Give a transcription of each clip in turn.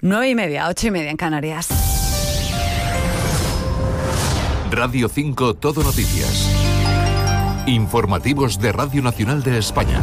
9:30, 8:30 en Canarias. Radio 5 Todo Noticias. Informativos de Radio Nacional de España.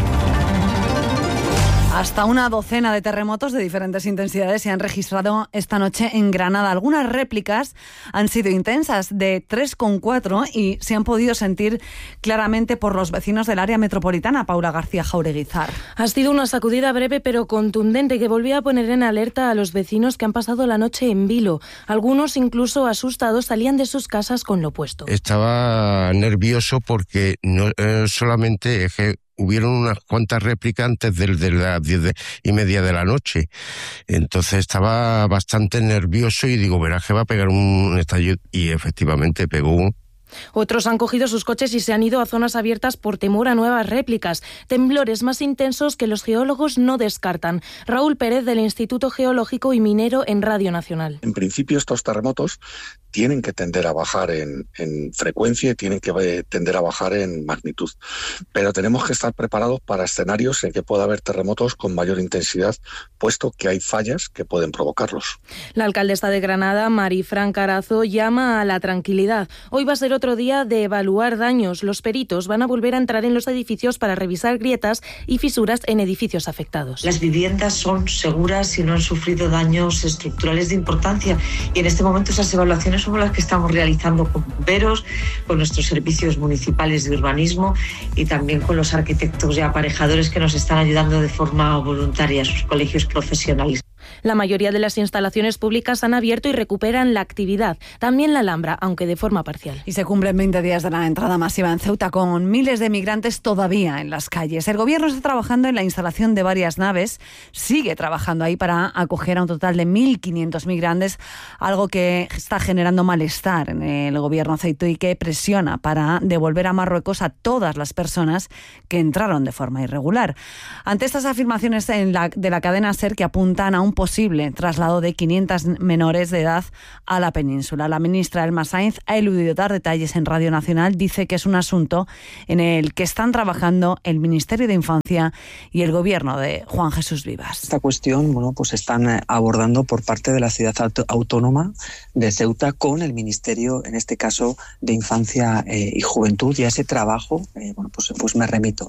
Hasta una docena de terremotos de diferentes intensidades se han registrado esta noche en Granada. Algunas réplicas han sido intensas, de 3,4, y se han podido sentir claramente por los vecinos del área metropolitana. Paula García Jaureguizar. Ha sido una sacudida breve pero contundente que volvía a poner en alerta a los vecinos que han pasado la noche en vilo. Algunos, incluso asustados, salían de sus casas con lo puesto. Estaba nervioso porque no solamente es que hubieron unas cuantas réplicas antes de las 10:30 de la noche. Entonces estaba bastante nervioso y digo, verás que va a pegar un estallido. Y efectivamente pegó un. Otros han cogido sus coches y se han ido a zonas abiertas por temor a nuevas réplicas. Temblores más intensos que los geólogos no descartan. Raúl Pérez, del Instituto Geológico y Minero en Radio Nacional. En principio, estos terremotos tienen que tender a bajar en frecuencia y tienen que tender a bajar en magnitud. Pero tenemos que estar preparados para escenarios en que pueda haber terremotos con mayor intensidad, puesto que hay fallas que pueden provocarlos. La alcaldesa de Granada, Marifran Carazo, llama a la tranquilidad. Hoy va a ser otro día de evaluar daños. Los peritos van a volver a entrar en los edificios para revisar grietas y fisuras en edificios afectados. Las viviendas son seguras y no han sufrido daños estructurales de importancia. Y en este momento esas evaluaciones son las que estamos realizando con bomberos, con nuestros servicios municipales de urbanismo y también con los arquitectos y aparejadores que nos están ayudando de forma voluntaria, sus colegios profesionales. La mayoría de las instalaciones públicas han abierto y recuperan la actividad. También la Alhambra, aunque de forma parcial. Y se cumplen 20 días de la entrada masiva en Ceuta, con miles de migrantes todavía en las calles. El gobierno está trabajando en la instalación de varias naves, sigue trabajando ahí para acoger a un total de 1.500 migrantes, algo que está generando malestar en el gobierno ceutí y que presiona para devolver a Marruecos a todas las personas que entraron de forma irregular. Ante estas afirmaciones de la cadena SER, que apuntan a un posible traslado de 500 menores de edad a la península. La ministra Elma Sainz ha eludido dar detalles en Radio Nacional. Dice que es un asunto en el que están trabajando el Ministerio de Infancia y el Gobierno de Juan Jesús Vivas. Esta cuestión, pues están abordando por parte de la ciudad autónoma de Ceuta con el Ministerio, en este caso, de Infancia y Juventud, y a ese trabajo, pues me remito.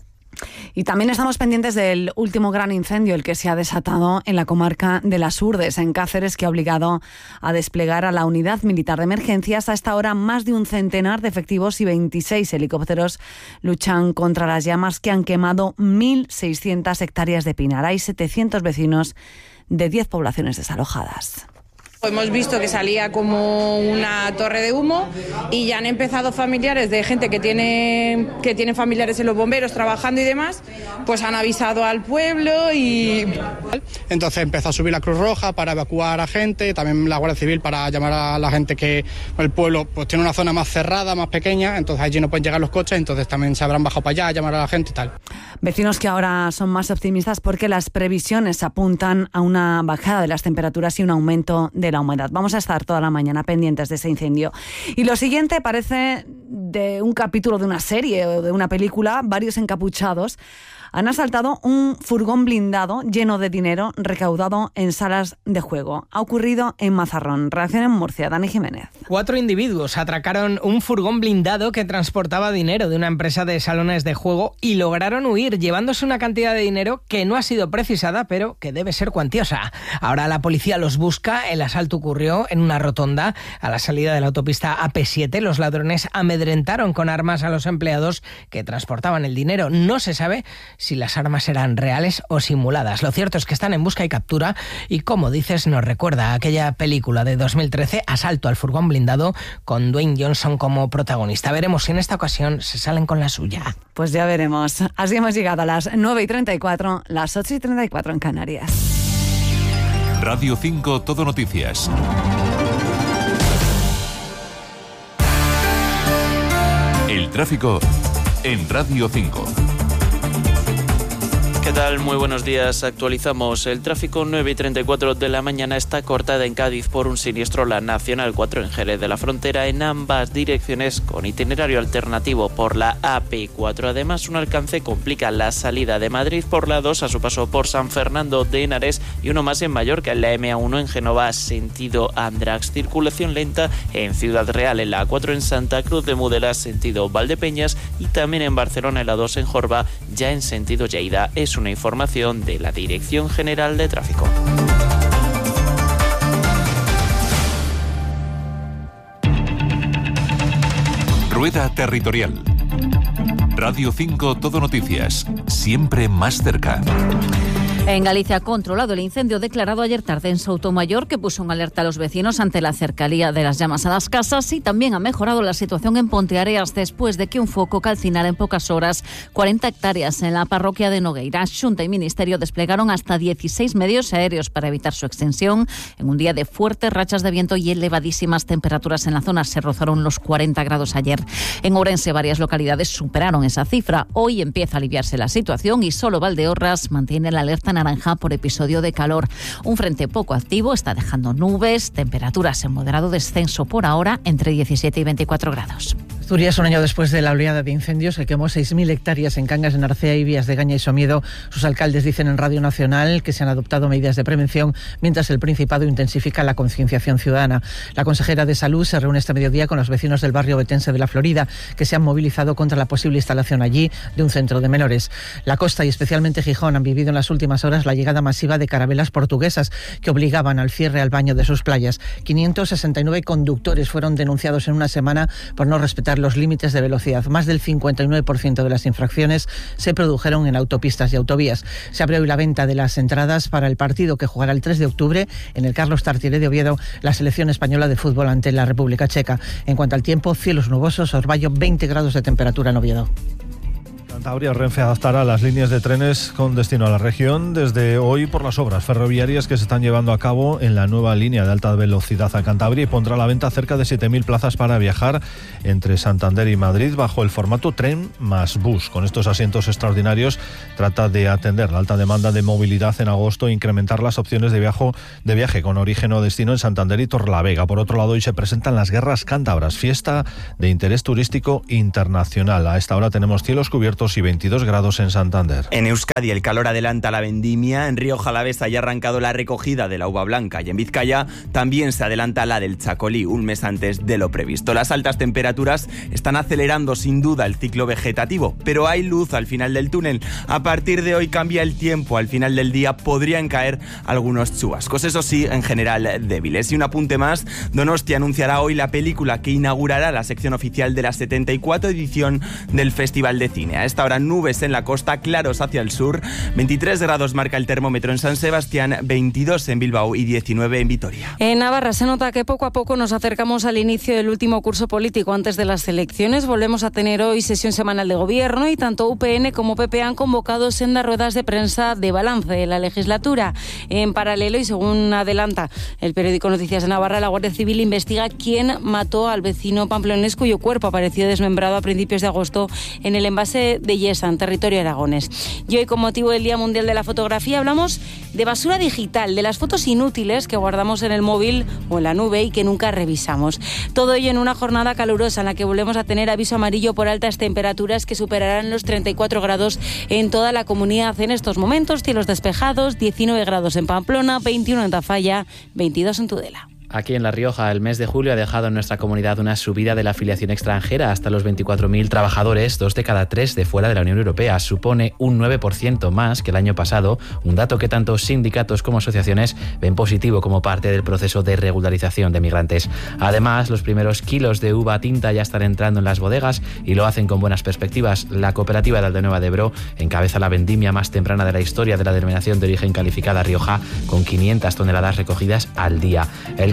Y también estamos pendientes del último gran incendio, el que se ha desatado en la comarca de Las Urdes, en Cáceres, que ha obligado a desplegar a la Unidad Militar de Emergencias. A esta hora, más de un centenar de efectivos y 26 helicópteros luchan contra las llamas que han quemado 1.600 hectáreas de pinar. Hay 700 vecinos de 10 poblaciones desalojadas. Hemos visto que salía como una torre de humo y ya han empezado familiares de gente que tiene familiares en los bomberos trabajando y demás, pues han avisado al pueblo y... Entonces empezó a subir la Cruz Roja para evacuar a gente, también la Guardia Civil para llamar a la gente, que el pueblo pues tiene una zona más cerrada, más pequeña, entonces allí no pueden llegar los coches, entonces también se habrán bajado para allá a llamar a la gente y tal. Vecinos que ahora son más optimistas porque las previsiones apuntan a una bajada de las temperaturas y un aumento de la humedad. Vamos a estar toda la mañana pendientes de ese incendio. Y lo siguiente parece de un capítulo de una serie o de una película. Varios encapuchados han asaltado un furgón blindado lleno de dinero recaudado en salas de juego. Ha ocurrido en Mazarrón. Reacción en Murcia, Dani Jiménez. 4 individuos atracaron un furgón blindado que transportaba dinero de una empresa de salones de juego y lograron huir, llevándose una cantidad de dinero que no ha sido precisada, pero que debe ser cuantiosa. Ahora la policía los busca. El asalto ocurrió en una rotonda a la salida de la autopista AP7. Los ladrones amedrentaron con armas a los empleados que transportaban el dinero. No se sabe si las armas eran reales o simuladas. Lo cierto es que están en busca y captura y, como dices, nos recuerda a aquella película de 2013, Asalto al furgón blindado, con Dwayne Johnson como protagonista. Veremos si en esta ocasión se salen con la suya. Pues ya veremos. Así hemos llegado a las 9:34, las 8:34 en Canarias. Radio 5 Todo Noticias. El tráfico en Radio 5. ¿Qué tal? Muy buenos días. Actualizamos. El tráfico 9:34 de la mañana está cortada en Cádiz por un siniestro. La Nacional 4 en Jerez de la Frontera en ambas direcciones con itinerario alternativo por la AP4. Además, un alcance complica la salida de Madrid por la 2 a su paso por San Fernando de Henares y uno más en Mallorca en la M1 en Génova sentido Andrax. Circulación lenta en Ciudad Real en la A4 en Santa Cruz de Mudela sentido Valdepeñas y también en Barcelona en la 2 en Jorba ya en sentido Lleida. Es una información de la Dirección General de Tráfico. Rueda Territorial. Radio 5 Todo Noticias. Siempre más cerca. En Galicia ha controlado el incendio declarado ayer tarde en Soutomayor, que puso en alerta a los vecinos ante la cercanía de las llamas a las casas, y también ha mejorado la situación en Ponteareas después de que un foco calcinara en pocas horas 40 hectáreas en la parroquia de Nogueira. Xunta y Ministerio desplegaron hasta 16 medios aéreos para evitar su extensión. En un día de fuertes rachas de viento y elevadísimas temperaturas en la zona, se rozaron los 40 grados ayer. En Ourense varias localidades superaron esa cifra. Hoy empieza a aliviarse la situación y solo Valdeorras mantiene la alerta naranja por episodio de calor. Un frente poco activo está dejando nubes, temperaturas en moderado descenso por ahora, entre 17 y 24 grados. Asturias, un año después de la oleada de incendios que quemó 6.000 hectáreas en Cangas de Narcea y Vías de Gaña y Somiedo, sus alcaldes dicen en Radio Nacional que se han adoptado medidas de prevención, mientras el Principado intensifica la concienciación ciudadana. La consejera de Salud se reúne este mediodía con los vecinos del barrio Betense de la Florida, que se han movilizado contra la posible instalación allí de un centro de menores. La costa y especialmente Gijón han vivido en las últimas horas la llegada masiva de carabelas portuguesas que obligaban al cierre al baño de sus playas. 569 conductores fueron denunciados en una semana por no respetar los límites de velocidad. Más del 59% de las infracciones se produjeron en autopistas y autovías. Se abre hoy la venta de las entradas para el partido que jugará el 3 de octubre en el Carlos Tartiere de Oviedo la selección española de fútbol ante la República Checa. En cuanto al tiempo, cielos nubosos, Orvallo 20 grados de temperatura en Oviedo. Cantabria, Renfe adaptará las líneas de trenes con destino a la región desde hoy por las obras ferroviarias que se están llevando a cabo en la nueva línea de alta velocidad a Cantabria, y pondrá a la venta cerca de 7.000 plazas para viajar entre Santander y Madrid bajo el formato tren más bus. Con estos asientos extraordinarios trata de atender la alta demanda de movilidad en agosto e incrementar las opciones de viaje con origen o destino en Santander y Torrelavega. Por otro lado, hoy se presentan las Guerras Cántabras, fiesta de interés turístico internacional. A esta hora tenemos cielos cubiertos y 22 grados en Santander. En Euskadi el calor adelanta la vendimia. En Rioja Alavesa ya ha arrancado la recogida de la uva blanca y en Vizcaya también se adelanta la del chacolí, un mes antes de lo previsto. Las altas temperaturas están acelerando sin duda el ciclo vegetativo, pero hay luz al final del túnel. A partir de hoy cambia el tiempo. Al final del día podrían caer algunos chubascos, eso sí, en general débiles. Y un apunte más, Donostia anunciará hoy la película que inaugurará la sección oficial de la 74 edición del Festival de Cine. A esta hora nubes en la costa, claros hacia el sur. 23 grados marca el termómetro en San Sebastián, 22 en Bilbao y 19 en Vitoria. En Navarra se nota que poco a poco nos acercamos al inicio del último curso político antes de las elecciones. Volvemos a tener hoy sesión semanal de gobierno y tanto UPN como PP han convocado sendas ruedas de prensa de balance de la legislatura. En paralelo, y según adelanta el periódico Noticias de Navarra, la Guardia Civil investiga quién mató al vecino pamplonés cuyo cuerpo apareció desmembrado a principios de agosto en el embalse de Yesa, en territorio aragonés. Y hoy, con motivo del Día Mundial de la Fotografía, hablamos de basura digital, de las fotos inútiles que guardamos en el móvil o en la nube y que nunca revisamos. Todo ello en una jornada calurosa en la que volvemos a tener aviso amarillo por altas temperaturas que superarán los 34 grados en toda la comunidad. En estos momentos, cielos despejados, 19 grados en Pamplona, 21 en Tafalla, 22 en Tudela. Aquí en La Rioja, el mes de julio ha dejado en nuestra comunidad una subida de la afiliación extranjera hasta los 24.000 trabajadores, 2 de cada 3 de fuera de la Unión Europea. Supone un 9% más que el año pasado, un dato que tanto sindicatos como asociaciones ven positivo como parte del proceso de regularización de migrantes. Además, los primeros kilos de uva tinta ya están entrando en las bodegas y lo hacen con buenas perspectivas. La cooperativa de Aldenueva de Ebro encabeza la vendimia más temprana de la historia de la denominación de origen calificada Rioja, con 500 toneladas recogidas al día. El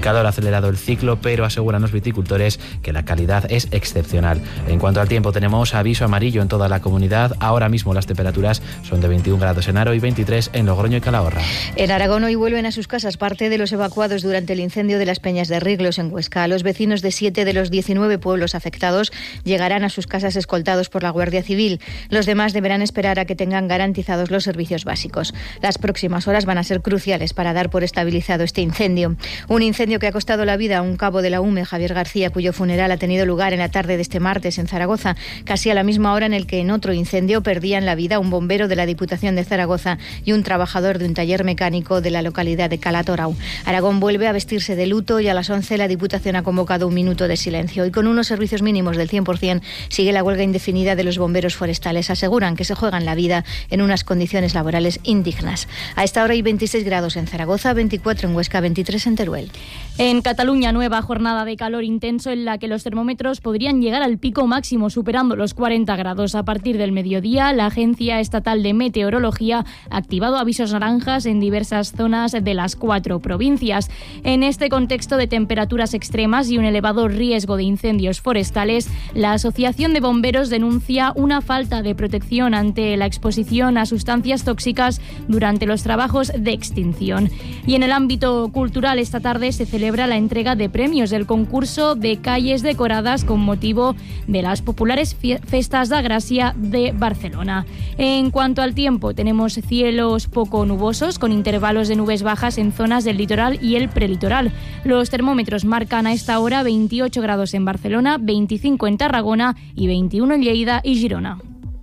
indicador ha acelerado el ciclo, pero aseguran los viticultores que la calidad es excepcional. En cuanto al tiempo, tenemos aviso amarillo en toda la comunidad. Ahora mismo las temperaturas son de 21 grados en Haro y 23 en Logroño y Calahorra. En Aragón hoy vuelven a sus casas parte de los evacuados durante el incendio de las Peñas de Riglos en Huesca. Los vecinos de 7 de los 19 pueblos afectados llegarán a sus casas escoltados por la Guardia Civil. Los demás deberán esperar a que tengan garantizados los servicios básicos. Las próximas horas van a ser cruciales para dar por estabilizado este incendio. Un incendio que ha costado la vida a un cabo de la UME, Javier García, cuyo funeral ha tenido lugar en la tarde de este martes en Zaragoza, casi a la misma hora en el que en otro incendio perdían la vida un bombero de la Diputación de Zaragoza y un trabajador de un taller mecánico de la localidad de Calatorau. Aragón vuelve a vestirse de luto y a las 11 la Diputación ha convocado un minuto de silencio. Y con unos servicios mínimos del 100% sigue la huelga indefinida de los bomberos forestales. Aseguran que se juegan la vida en unas condiciones laborales indignas. A esta hora hay 26 grados en Zaragoza, 24 en Huesca, 23 en Teruel. En Cataluña, nueva jornada de calor intenso en la que los termómetros podrían llegar al pico máximo, superando los 40 grados. A partir del mediodía, la Agencia Estatal de Meteorología ha activado avisos naranjas en diversas zonas de las 4 provincias. En este contexto de temperaturas extremas y un elevado riesgo de incendios forestales, la Asociación de Bomberos denuncia una falta de protección ante la exposición a sustancias tóxicas durante los trabajos de extinción. Y en el ámbito cultural, esta tarde se celebra la entrega de premios del concurso de calles decoradas con motivo de las populares Festas da Gracia de Barcelona. En cuanto al tiempo, tenemos cielos poco nubosos con intervalos de nubes bajas en zonas del litoral y el prelitoral. Los termómetros marcan a esta hora 28 grados en Barcelona, 25 en Tarragona y 21 en Lleida y Girona.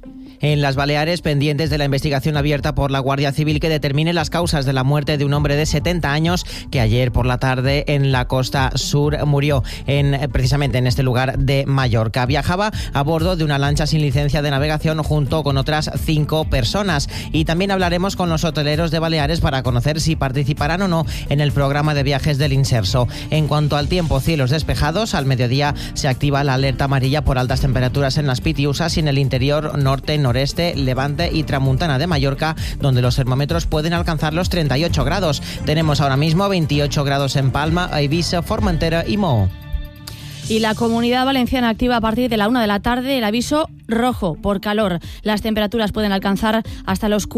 En las Baleares, pendientes de la investigación abierta por la Guardia Civil que determine las causas de la muerte de un hombre de 70 años que ayer por la tarde en la costa sur murió, precisamente en este lugar de Mallorca. Viajaba a bordo de una lancha sin licencia de navegación junto con otras 5 personas. Y también hablaremos con los hoteleros de Baleares para conocer si participarán o no en el programa de viajes del Inserso. En cuanto al tiempo, cielos despejados. Al mediodía se activa la alerta amarilla por altas temperaturas en las Pitiusas y en el interior norte, noreste, levante y tramuntana de Mallorca, donde los termómetros pueden alcanzar los 38 grados. Tenemos ahora mismo 28 grados en Palma, Eivissa, Formentera y Mo. Y la Comunidad Valenciana activa a partir de la 1 de la tarde el aviso rojo por calor. Las temperaturas pueden alcanzar hasta los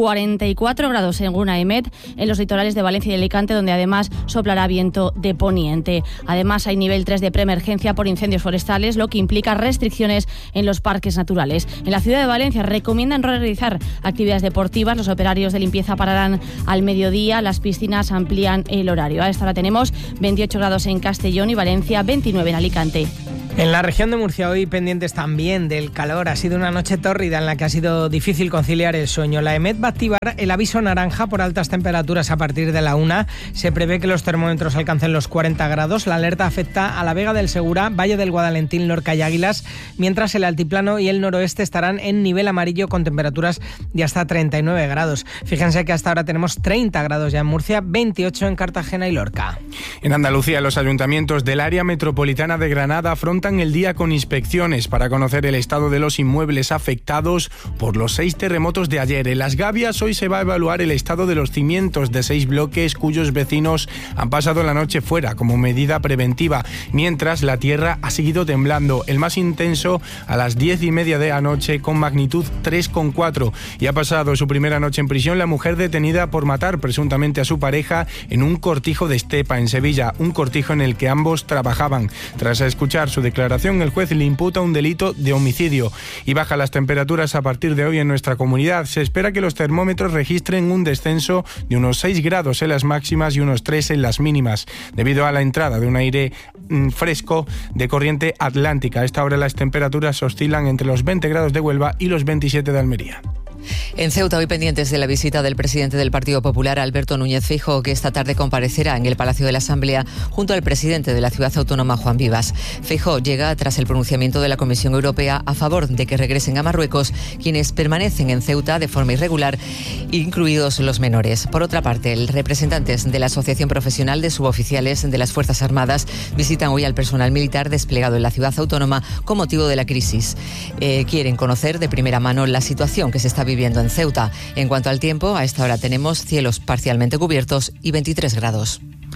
44 grados según AEMET en los litorales de Valencia y Alicante, donde además soplará viento de poniente. Además hay nivel 3 de preemergencia por incendios forestales, lo que implica restricciones en los parques naturales. En la ciudad de Valencia recomiendan realizar actividades deportivas. Los operarios de limpieza pararán al mediodía. Las piscinas amplían el horario. A esta hora tenemos 28 grados en Castellón y Valencia, 29 en Alicante. En la región de Murcia hoy pendientes también del calor. Ha sido una noche tórrida en la que ha sido difícil conciliar el sueño. La EMET va a activar el aviso naranja por altas temperaturas a partir de la 1. Se prevé que los termómetros alcancen los 40 grados. La alerta afecta a la Vega del Segura, Valle del Guadalentín, Lorca y Águilas, mientras el altiplano y el noroeste estarán en nivel amarillo con temperaturas de hasta 39 grados. Fíjense que hasta ahora tenemos 30 grados ya en Murcia, 28 en Cartagena y Lorca. En Andalucía, los ayuntamientos del área metropolitana de Granada afrontan el día con inspecciones para conocer el estado de los inmuebles afectados por los 6 terremotos de ayer. En Las Gavias hoy se va a evaluar el estado de los cimientos de 6 bloques cuyos vecinos han pasado la noche fuera como medida preventiva, mientras la tierra ha seguido temblando, el más intenso a las 10:30 de la noche con magnitud 3,4, y ha pasado su primera noche en prisión la mujer detenida por matar presuntamente a su pareja en un cortijo de Estepa en Sevilla, un cortijo en el que ambos trabajaban. Tras escuchar su declaración, el juez le imputa un delito de homicidio. Y baja las temperaturas a partir de hoy en nuestra comunidad. Se espera que los termómetros registren un descenso de unos 6 grados en las máximas y unos 3 en las mínimas, debido a la entrada de un aire fresco de corriente atlántica. A esta hora las temperaturas oscilan entre los 20 grados de Huelva y los 27 de Almería. En Ceuta, hoy pendientes de la visita del presidente del Partido Popular, Alberto Núñez Feijóo, que esta tarde comparecerá en el Palacio de la Asamblea junto al presidente de la ciudad autónoma, Juan Vivas. Feijóo llega tras el pronunciamiento de la Comisión Europea a favor de que regresen a Marruecos quienes permanecen en Ceuta de forma irregular, incluidos los menores. Por otra parte, representantes de la Asociación Profesional de Suboficiales de las Fuerzas Armadas visitan hoy al personal militar desplegado en la ciudad autónoma con motivo de la crisis. Quieren conocer de primera mano la situación que se está viviendo en Ceuta. En cuanto al tiempo, a esta hora tenemos cielos parcialmente cubiertos y 23 grados.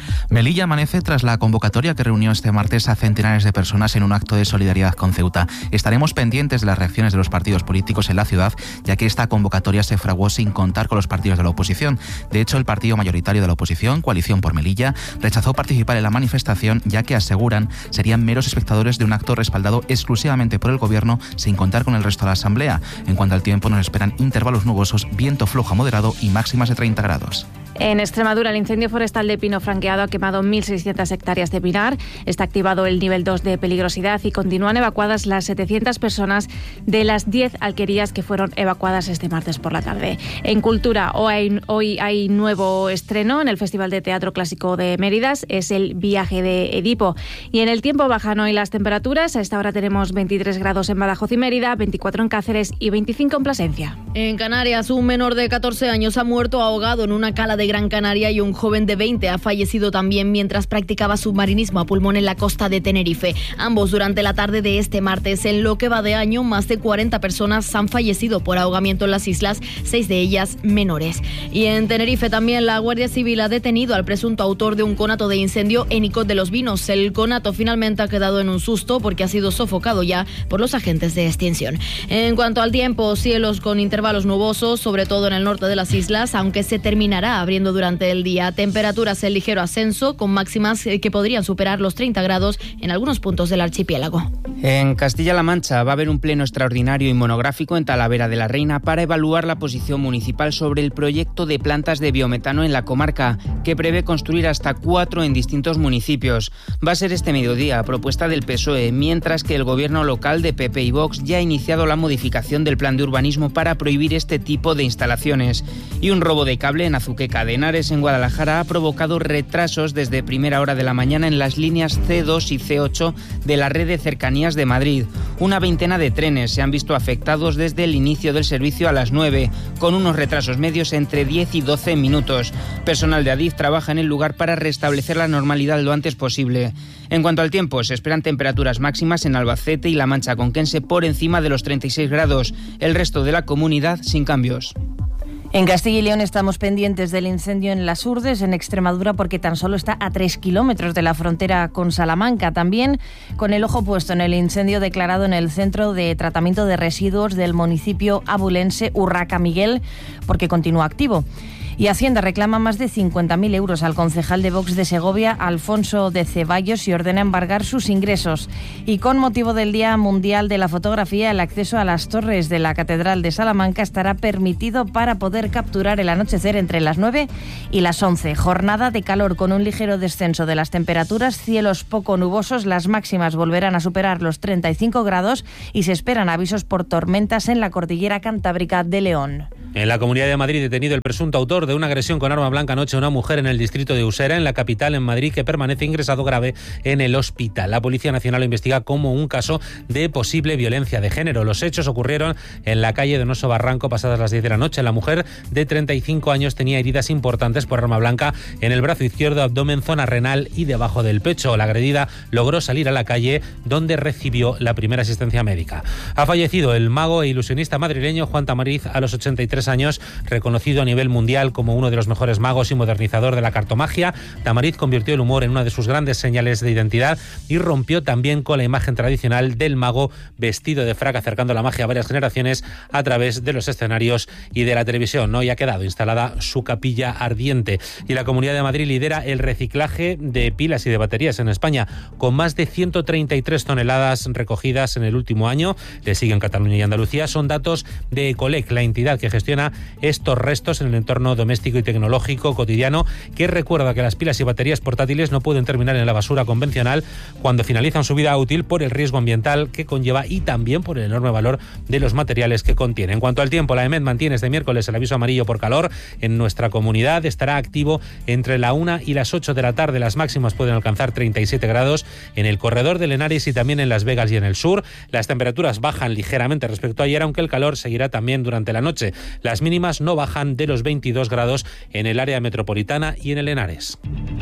Melilla amanece tras la convocatoria que reunió este martes a centenares de personas en un acto de solidaridad con Ceuta. Estaremos pendientes de las reacciones de los partidos políticos en la ciudad, ya que esta convocatoria se fraguó sin contar con los partidos de la oposición. De hecho, el partido mayoritario de la oposición, Coalición por Melilla, rechazó participar en la manifestación, ya que aseguran serían meros espectadores de un acto respaldado exclusivamente por el gobierno, sin contar con el resto de la asamblea. En cuanto al tiempo, nos esperan intervalos nubosos, viento flojo a moderado y máximas de 30 grados. En Extremadura, el incendio forestal de pino franqueado ha quemado 1.600 hectáreas de pinar. Está activado el nivel 2 de peligrosidad y continúan evacuadas las 700 personas de las 10 alquerías que fueron evacuadas este martes por la tarde. En cultura, hoy hay nuevo estreno en el Festival de Teatro Clásico de Méridas. Es el Viaje de Edipo. Y en el tiempo bajan hoy las temperaturas. A esta hora tenemos 23 grados en Badajoz y Mérida, 24 en Cáceres y 25 en Plasencia. En Canarias, un menor de 14 años ha muerto ahogado en una cala de Gran Canaria y un joven de 20 ha fallecido también mientras practicaba submarinismo a pulmón en la costa de Tenerife. Ambos durante la tarde de este martes. En lo que va de año, más de 40 personas han fallecido por ahogamiento en las islas, 6 de ellas menores. Y en Tenerife también la Guardia Civil ha detenido al presunto autor de un conato de incendio en Icod de los Vinos. El conato finalmente ha quedado en un susto porque ha sido sofocado ya por los agentes de extinción. En cuanto al tiempo, cielos con intervalos nubosos, sobre todo en el norte de las islas, aunque se terminará abriendo durante el día. Temperaturas en ligero ascenso, con máximas que podrían superar los 30 grados en algunos puntos del archipiélago. En Castilla-La Mancha va a haber un pleno extraordinario y monográfico en Talavera de la Reina para evaluar la posición municipal sobre el proyecto de plantas de biometano en la comarca, que prevé construir hasta 4 en distintos municipios. Va a ser este mediodía, a propuesta del PSOE, mientras que el gobierno local de PP y Vox ya ha iniciado la modificación del plan de urbanismo para prohibir este tipo de instalaciones. Y un robo de cable en Azuqueca de Henares, en Guadalajara, ha provocado retrasos desde primera hora de la mañana en las líneas C2 y C8 de la red de cercanías de Madrid. Una veintena de trenes se han visto afectados desde el inicio del servicio a las 9, con unos retrasos medios entre 10 y 12 minutos. Personal de Adif trabaja en el lugar para restablecer la normalidad lo antes posible. En cuanto al tiempo, se esperan temperaturas máximas en Albacete y La Mancha Conquense por encima de los 36 grados. El resto de la comunidad sin cambios. En Castilla y León estamos pendientes del incendio en Las Urdes, en Extremadura, porque tan solo está a 3 kilómetros de la frontera con Salamanca. También con el ojo puesto en el incendio declarado en el centro de tratamiento de residuos del municipio abulense Urraca Miguel, porque continúa activo. Y Hacienda reclama más de 50.000 euros al concejal de Vox de Segovia, Alfonso de Ceballos, y ordena embargar sus ingresos. Y con motivo del Día Mundial de la Fotografía, el acceso a las torres de la Catedral de Salamanca estará permitido para poder capturar el anochecer entre las 9 y las 11. Jornada de calor con un ligero descenso de las temperaturas, cielos poco nubosos, las máximas volverán a superar los 35 grados y se esperan avisos por tormentas en la cordillera cantábrica de León. En la Comunidad de Madrid, detenido el presunto autor de una agresión con arma blanca anoche a una mujer en el distrito de Usera, en la capital, en Madrid, que permanece ingresado grave en el hospital. La Policía Nacional lo investiga como un caso de posible violencia de género. Los hechos ocurrieron en la calle Donoso Barranco pasadas las 10 de la noche. La mujer de 35 años tenía heridas importantes por arma blanca en el brazo izquierdo, abdomen, zona renal y debajo del pecho. La agredida logró salir a la calle, donde recibió la primera asistencia médica. Ha fallecido el mago e ilusionista madrileño Juan Tamariz a los 83 años, reconocido a nivel mundial como uno de los mejores magos y modernizador de la cartomagia. Tamariz convirtió el humor en una de sus grandes señales de identidad y rompió también con la imagen tradicional del mago vestido de frac, acercando la magia a varias generaciones a través de los escenarios y de la televisión. Hoy ha quedado instalada su capilla ardiente. Y la Comunidad de Madrid lidera el reciclaje de pilas y de baterías en España, con más de 133 toneladas recogidas en el último año. Le siguen Cataluña y Andalucía. Son datos de Ecolec, la entidad que gestiona estos restos en el entorno doméstico y tecnológico cotidiano, que recuerda que las pilas y baterías portátiles no pueden terminar en la basura convencional cuando finalizan su vida útil, por el riesgo ambiental que conlleva y también por el enorme valor de los materiales que contiene. En cuanto al tiempo, la EMET mantiene este miércoles el aviso amarillo por calor en nuestra comunidad. Estará activo entre la 1 y las 8 de la tarde. Las máximas pueden alcanzar 37 grados en el corredor del Henares y también en Las Vegas y en el sur. Las temperaturas bajan ligeramente respecto a ayer, aunque el calor seguirá también durante la noche. Las mínimas no bajan de los 22 grados en el área metropolitana y en el Henares.